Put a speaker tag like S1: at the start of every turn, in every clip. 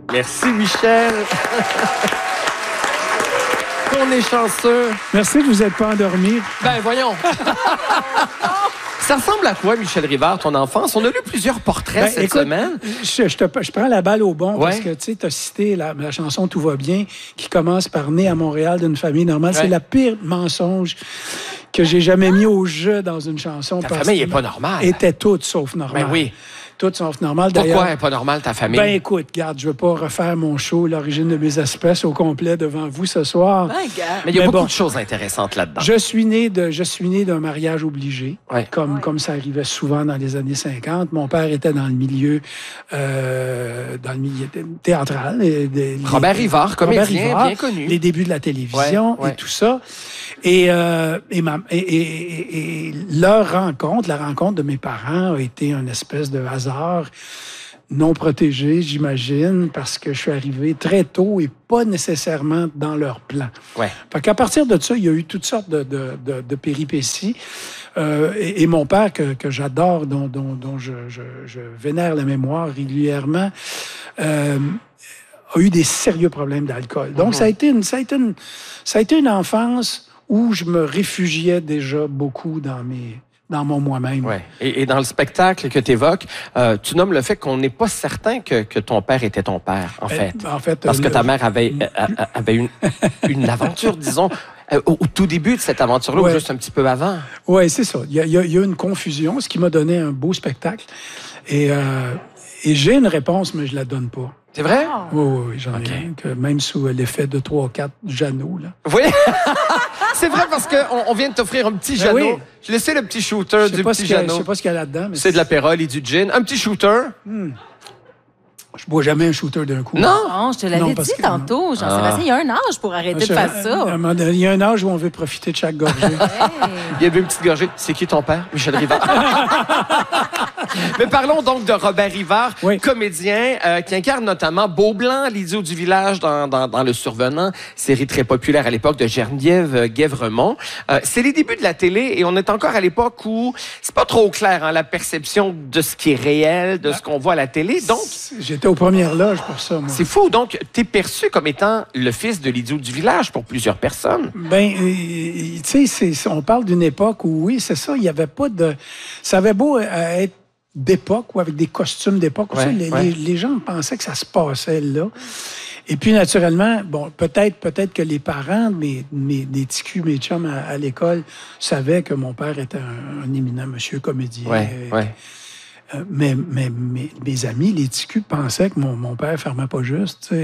S1: Merci, Michel. On est chanceux.
S2: Merci, vous n'êtes pas endormi.
S1: Ben, voyons. Ça ressemble à quoi, Michel Rivard, ton enfance? On a lu plusieurs portraits cette semaine.
S2: Je prends la balle au bon parce que tu as cité la chanson « Tout va bien » qui commence par « Né à Montréal d'une famille normale ». C'est le pire mensonge que j'ai jamais mis au jeu dans une chanson.
S1: Ta famille n'est pas normale.
S2: Était toute sauf normale.
S1: Ben oui.
S2: Toutes sauf normales.
S1: Pourquoi elle n'est pas normale, ta famille?
S2: Ben écoute, regarde, je ne veux pas refaire mon show, l'origine de mes espèces au complet devant vous ce soir.
S1: Mais il y a beaucoup de choses intéressantes là-dedans.
S2: Je suis né d'un mariage obligé, comme ça arrivait souvent dans les années 50. Mon père était dans le milieu théâtral.
S1: Robert Rivard, comédien bien connu.
S2: Les débuts de la télévision et tout ça. Et leur rencontre, la rencontre de mes parents a été une espèce de hasard non protégé, j'imagine, parce que je suis arrivé très tôt et pas nécessairement dans leur plan. Fait qu'à partir de ça, il y a eu toutes sortes de péripéties. Et mon père, que j'adore, dont je vénère la mémoire régulièrement, a eu des sérieux problèmes d'alcool. Donc, ça a été une enfance où je me réfugiais déjà beaucoup dans mon moi-même.
S1: Ouais. Et dans le spectacle que tu évoques, tu nommes le fait qu'on n'est pas certain que ton père était ton père, en fait. Parce que ta mère avait une aventure, disons, au tout début de cette aventure-là, ou juste un petit peu avant.
S2: Oui, c'est ça. Il y a une confusion, ce qui m'a donné un beau spectacle. Et j'ai une réponse, mais je la donne pas.
S1: C'est vrai?
S2: Oui, j'en ai un, que même sous l'effet de 3 ou 4 Jeannot. Là.
S1: Oui, c'est vrai parce qu'on vient de t'offrir un petit Jeannot. Oui. J'ai laissé le petit shooter du petit Jeannot.
S2: Je sais pas ce qu'il y a là-dedans.
S1: C'est de l'apérole et du gin. Un petit shooter.
S2: Je bois jamais un shooter d'un coup.
S3: Non, je te l'avais dit tantôt, Jean-Sébastien. Il y a un âge pour arrêter de faire ça.
S2: Il y a un âge où on veut profiter de chaque gorgée.
S1: Il y avait une petite gorgée. C'est qui ton père? Michel Rivard. Mais parlons donc de Robert Rivard, comédien qui incarne notamment Beaublanc, l'idiot du village dans Le Survenant, série très populaire à l'époque de Geneviève Guèvremont. C'est les débuts de la télé et on est encore à l'époque où c'est pas trop clair la perception de ce qui est réel, de ce qu'on voit à la télé. Donc,
S2: j'étais aux premières loges pour ça, moi.
S1: C'est fou. Donc, t'es perçu comme étant le fils de l'idiot du village pour plusieurs personnes.
S2: Ben, tu sais, on parle d'une époque où, oui, c'est ça, il n'y avait pas de... Ça avait beau être d'époque ou avec des costumes d'époque. Les gens pensaient que ça se passait là. Et puis, naturellement, bon, peut-être que les parents des ticus, mes chums à l'école, savaient que mon père était un éminent monsieur comédien. Mais mes amis, les ticus, pensaient que mon père fermait pas juste. Ça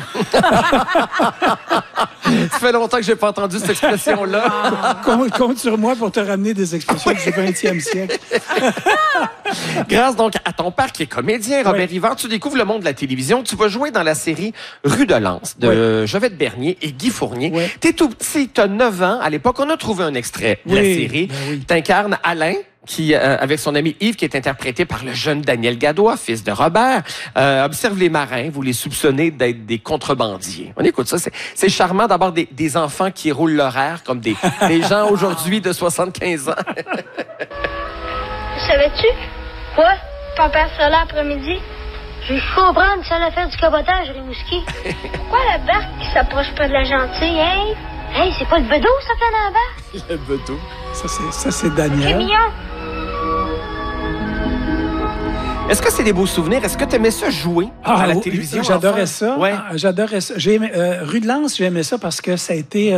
S1: fait longtemps que j'ai pas entendu cette expression-là.
S2: Compte sur moi pour te ramener des expressions du 20e siècle.
S1: Grâce donc à ton père qui est comédien, Robert Rivard, tu découvres le monde de la télévision. Tu vas jouer dans la série Rue de Lens de Jovette Bernier et Guy Fournier. T'es tout petit, t'as 9 ans. À l'époque, on a trouvé un extrait de la série. T'incarnes Alain, qui, avec son ami Yves, qui est interprété par le jeune Daniel Gadois, fils de Robert, observe les marins. Vous les soupçonnez d'être des contrebandiers. On écoute ça. C'est charmant d'avoir des enfants qui roulent leur air comme des gens aujourd'hui de 75 ans.
S4: Savais-tu? Quoi? Ton père sera là après-midi? Je comprends que ça allait faire du cabotage, Rimouski. Pourquoi la barque qui s'approche pas de la gentille, hein? Hey, c'est pas le bedeau, ça, fait dans la barque?
S1: Le bedeau?
S2: Ça, c'est Daniel.
S4: C'est mignon.
S1: Est-ce que c'est des beaux souvenirs? Est-ce que tu aimais ça jouer à la télévision?
S2: J'adorais ça. J'adorais ça. Rue de Lens, j'aimais ça parce que ça a été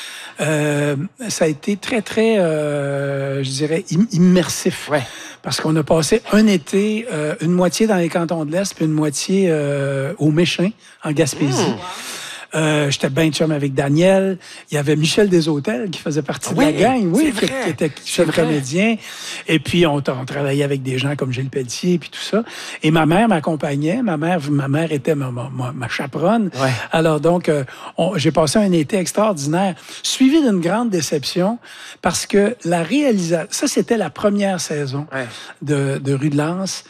S2: très, très, je dirais, immersif. Parce qu'on a passé un été, une moitié dans les cantons de l'Est, puis une moitié au Méchin, en Gaspésie. J'étais bien chum avec Daniel. Il y avait Michel Deshôtels qui faisait partie de la gang, qui était chef comédien. Et puis, on travaillait avec des gens comme Gilles Pelletier et puis tout ça. Et ma mère m'accompagnait. Ma mère était ma chaperonne. Alors donc, j'ai passé un été extraordinaire, suivi d'une grande déception parce que la réalisation... Ça, c'était la première saison de Rue de Lens.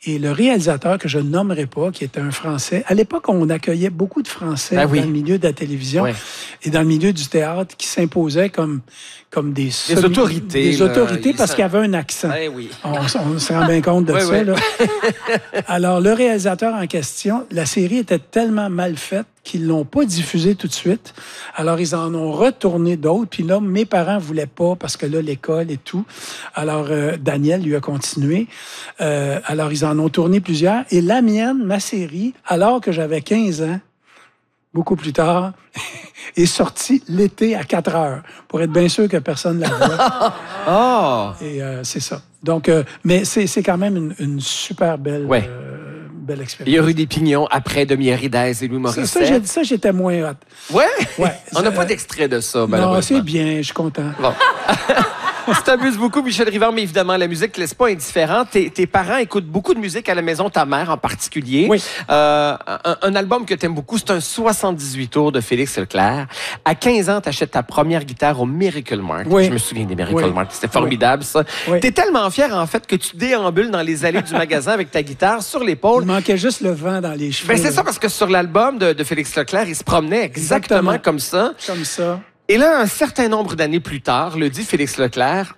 S2: Et le réalisateur, que je ne nommerai pas, qui était un Français, à l'époque, on accueillait beaucoup de Français dans le milieu de la télévision et dans le milieu du théâtre qui s'imposaient comme des
S1: autorités.
S2: Des autorités parce qu'il y avait un accent.
S1: Oui.
S2: On se rend bien compte de ça. Là. Alors, le réalisateur en question, la série était tellement mal faite qu'ils l'ont pas diffusée tout de suite. Alors, ils en ont retourné d'autres. Puis là, mes parents voulaient pas parce que là, l'école et tout. Alors, Daniel lui a continué. Alors, ils en ont tourné plusieurs. Et la mienne, ma série, alors que j'avais 15 ans, beaucoup plus tard, est sortie l'été à 4 heures, pour être bien sûr que personne ne la voit. Et c'est ça. Donc, mais c'est quand même une super belle... belle expérience.
S1: Il y a eu des pignons après Demi-Héridès et Louis Morissette.
S2: Ça, j'étais moins hot.
S1: Ouais? On n'a pas d'extrait de ça, malheureusement.
S2: Non, c'est bien, je suis content.
S1: Bon. Tu t'amuses beaucoup, Michel Rivard, mais évidemment, la musique ne te laisse pas indifférent. Tes parents écoutent beaucoup de musique à la maison, ta mère en particulier.
S2: Oui.
S1: Un album que tu aimes beaucoup, c'est un 78 tours de Félix Leclerc. À 15 ans, tu achètes ta première guitare au Miracle Mart.
S2: Oui.
S1: Je me souviens des Miracle Mart. C'était formidable, ça.
S2: Oui.
S1: Tu es tellement fier, en fait, que tu déambules dans les allées du magasin avec ta guitare sur l'épaule.
S2: Il manquait juste le vent dans les cheveux.
S1: Ben, c'est ça, parce que sur l'album de Félix Leclerc, il se promenait exactement comme ça.
S2: Comme ça.
S1: Et là, un certain nombre d'années plus tard, le dit Félix Leclerc,